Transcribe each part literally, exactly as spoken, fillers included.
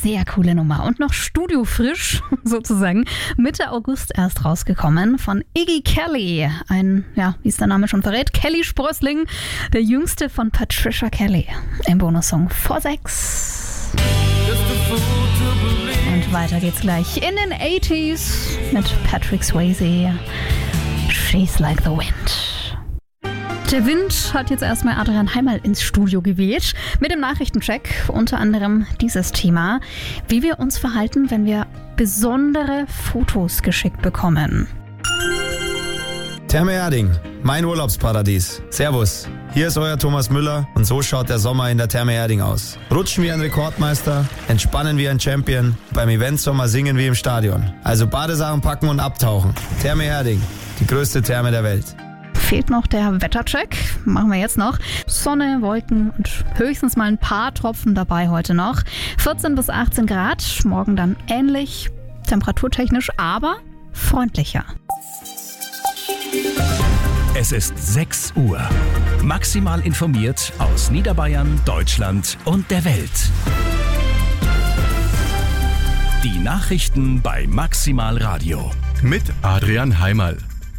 sehr coole Nummer und noch studiofrisch sozusagen. Mitte August erst rausgekommen von Iggy Kelly. Ein, ja, wie es der Name schon verrät, Kelly Sprössling, der jüngste von Patricia Kelly. Im Bonussong vor sechs. Und weiter geht's gleich in den achtziger mit Patrick Swayze. She's like the wind. Der Wind hat jetzt erstmal Adrian Heimal ins Studio geweht. Mit dem Nachrichtencheck unter anderem dieses Thema, wie wir uns verhalten, wenn wir besondere Fotos geschickt bekommen. Therme Erding, mein Urlaubsparadies. Servus, hier ist euer Thomas Müller und so schaut der Sommer in der Therme Erding aus. Rutschen wie ein Rekordmeister, entspannen wie ein Champion, beim Eventsommer singen wie im Stadion. Also Badesachen packen und abtauchen. Therme Erding, die größte Therme der Welt. Fehlt noch der Wettercheck. Machen wir jetzt noch. Sonne, Wolken und höchstens mal ein paar Tropfen dabei heute noch. vierzehn bis achtzehn Grad, morgen dann ähnlich, temperaturtechnisch, aber freundlicher. Es ist sechs Uhr. Maximal informiert aus Niederbayern, Deutschland und der Welt. Die Nachrichten bei Maximal Radio. Mit Adrian Heimal.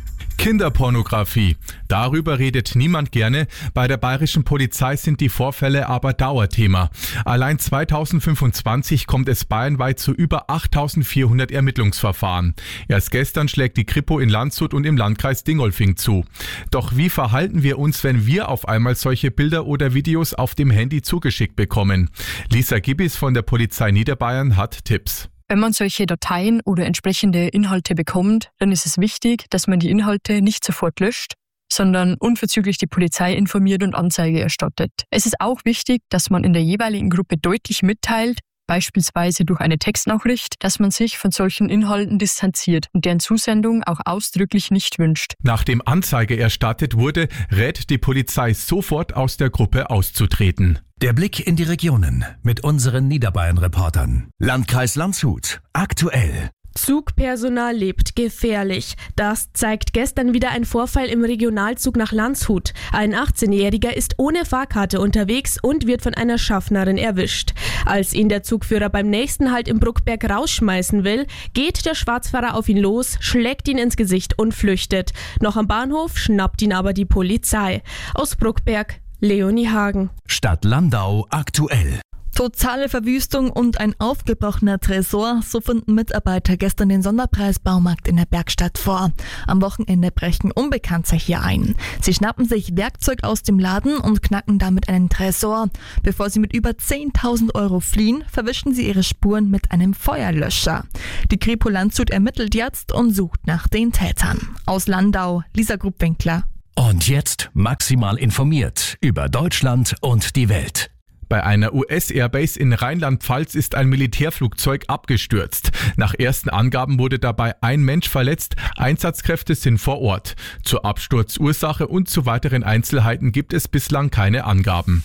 Kinderpornografie. Darüber redet niemand gerne. Bei der bayerischen Polizei sind die Vorfälle aber Dauerthema. Allein zweitausendfünfundzwanzig kommt es bayernweit zu über achttausendvierhundert Ermittlungsverfahren. Erst gestern schlägt die Kripo in Landshut und im Landkreis Dingolfing zu. Doch wie verhalten wir uns, wenn wir auf einmal solche Bilder oder Videos auf dem Handy zugeschickt bekommen? Lisa Gibbis von der Polizei Niederbayern hat Tipps. Wenn man solche Dateien oder entsprechende Inhalte bekommt, dann ist es wichtig, dass man die Inhalte nicht sofort löscht, sondern unverzüglich die Polizei informiert und Anzeige erstattet. Es ist auch wichtig, dass man in der jeweiligen Gruppe deutlich mitteilt, beispielsweise durch eine Textnachricht, dass man sich von solchen Inhalten distanziert und deren Zusendung auch ausdrücklich nicht wünscht. Nachdem Anzeige erstattet wurde, rät die Polizei sofort aus der Gruppe auszutreten. Der Blick in die Regionen mit unseren Niederbayern-Reportern. Landkreis Landshut. Aktuell. Zugpersonal lebt gefährlich. Das zeigt gestern wieder ein Vorfall im Regionalzug nach Landshut. Ein achtzehnjähriger ist ohne Fahrkarte unterwegs und wird von einer Schaffnerin erwischt. Als ihn der Zugführer beim nächsten Halt im Bruckberg rausschmeißen will, geht der Schwarzfahrer auf ihn los, schlägt ihn ins Gesicht und flüchtet. Noch am Bahnhof schnappt ihn aber die Polizei. Aus Bruckberg, Leonie Hagen. Stadt Landau aktuell. Totale Verwüstung und ein aufgebrochener Tresor, so finden Mitarbeiter gestern den Sonderpreis-Baumarkt in der Bergstadt vor. Am Wochenende brechen Unbekannte hier ein. Sie schnappen sich Werkzeug aus dem Laden und knacken damit einen Tresor. Bevor sie mit über zehntausend Euro fliehen, verwischen sie ihre Spuren mit einem Feuerlöscher. Die Kripo Landshut ermittelt jetzt und sucht nach den Tätern. Aus Landau, Lisa Gruppwinkler. Und jetzt maximal informiert über Deutschland und die Welt. Bei einer U S-Airbase in Rheinland-Pfalz ist ein Militärflugzeug abgestürzt. Nach ersten Angaben wurde dabei ein Mensch verletzt. Einsatzkräfte sind vor Ort. Zur Absturzursache und zu weiteren Einzelheiten gibt es bislang keine Angaben.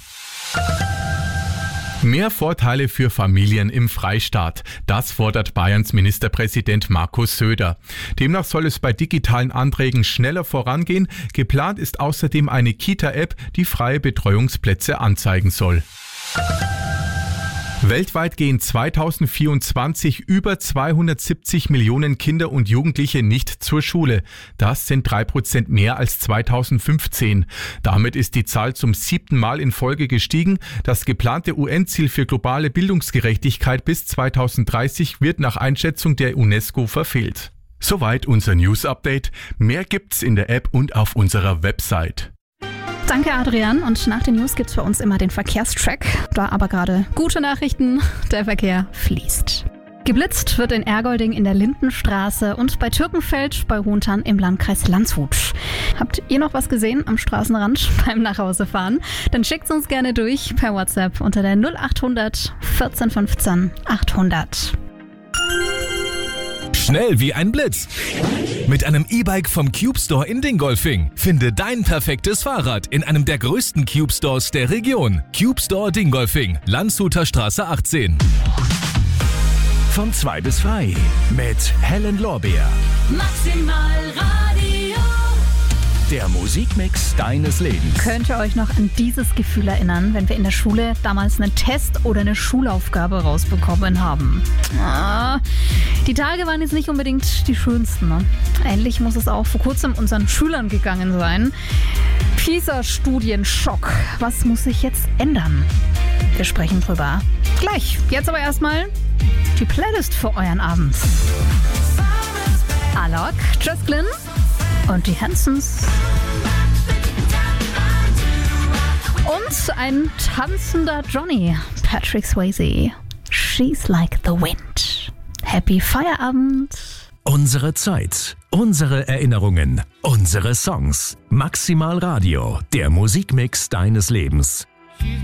Mehr Vorteile für Familien im Freistaat. Das fordert Bayerns Ministerpräsident Markus Söder. Demnach soll es bei digitalen Anträgen schneller vorangehen. Geplant ist außerdem eine Kita-App, die freie Betreuungsplätze anzeigen soll. Weltweit gehen zweitausendvierundzwanzig über zweihundertsiebzig Millionen Kinder und Jugendliche nicht zur Schule. Das sind drei Prozent mehr als zweitausendfünfzehn. Damit ist die Zahl zum siebten Mal in Folge gestiegen. Das geplante U N-Ziel für globale Bildungsgerechtigkeit bis zweitausenddreißig wird nach Einschätzung der UNESCO verfehlt. Soweit unser News-Update. Mehr gibt's in der App und auf unserer Website. Danke, Adrian. Und nach den News gibt's für uns immer den Verkehrstrack. Da aber gerade gute Nachrichten. Der Verkehr fließt. Geblitzt wird in Ergolding in der Lindenstraße und bei Türkenfeld bei Hontern im Landkreis Landshut. Habt ihr noch was gesehen am Straßenrand beim Nachhausefahren? Dann schickt's uns gerne durch per WhatsApp unter der null achthundert vierzehn fünfzehn achthundert. Schnell wie ein Blitz. Mit einem E-Bike vom Cube Store in Dingolfing. Finde dein perfektes Fahrrad in einem der größten Cube Stores der Region. Cube Store Dingolfing, Landshuter Straße achtzehn. Von zwei bis drei mit Helen Lorbeer. Maximal Radio. der Musikmix deines Lebens. Könnt ihr euch noch an dieses Gefühl erinnern, wenn wir in der Schule damals einen Test oder eine Schulaufgabe rausbekommen haben? Ah, die Tage waren jetzt nicht unbedingt die schönsten. Ne? Ähnlich muss es auch vor kurzem unseren Schülern gegangen sein. PISA-Studienschock. Was muss sich jetzt ändern? Wir sprechen drüber gleich. Jetzt aber erstmal die Playlist für euren Abend. Alok, Just Glynn und die Hansons. Und ein tanzender Johnny, Patrick Swayze. She's like the wind. Happy Feierabend. Unsere Zeit, unsere Erinnerungen, unsere Songs. Maximal Radio, der Musikmix deines Lebens.